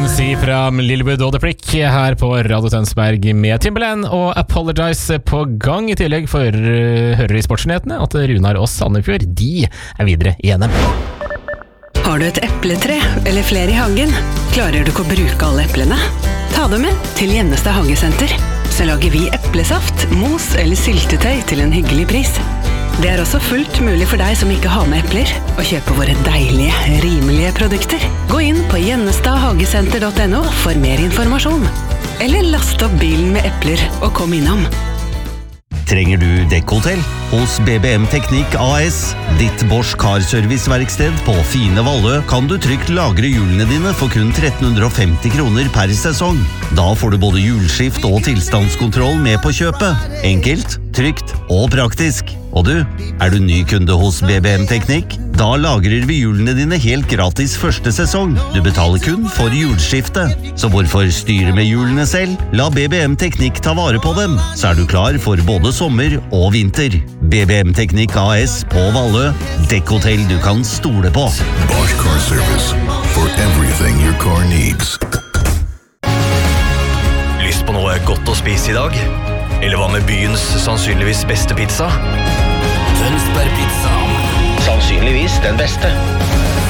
Emergency fra Lillebud og The Prick her på Radio Tønsberg med Timbaland og Apologize på gang. I tillegg hører i sportsnyhetene at Runar og Sandefjord, de videre i NM. Har du et epletre eller flere i hagen? Klarer du ikke å bruke alle eplene? Ta dem med til Gjennestad Hagesenter. Så lager vi eplesaft, mos eller syltetøy til en hyggelig pris. Det også fullt mulig for deg som ikke har med epler å kjøpe våre deilige, rimelige produkter. Gå inn på gjennestadhagesenter.no for mer informasjon. Eller last opp bilen med epler og kom innom. Trenger du dekkhotell? Hos BBM Teknikk AS, ditt Bosch Car-serviceverksted på Fine Vallø, kan du trygt lagre hjulene dine for kun 1350 kroner per sesong. Da får du både hjulskift og tilstandskontroll med på kjøpet. Enkelt, trygt og praktisk. Og du, du ny kunde hos BBM Teknikk? Da lagrer vi hjulene dine helt gratis første sesong. Du betaler kun for hjulskifte. Så hvorfor styre med hjulene selv? La BBM Teknikk ta vare på dem, så du klar for både sommer og vinter. BBM Teknikk AS på Vallø. Dekkhotell du kan stole på. Bosch Car Service. For everything your car needs. Lyst på noe godt å spise i dag? Eller hva med byens sannsynligvis beste pizza? Tønsberg Pizza. Sannsynligvis den beste.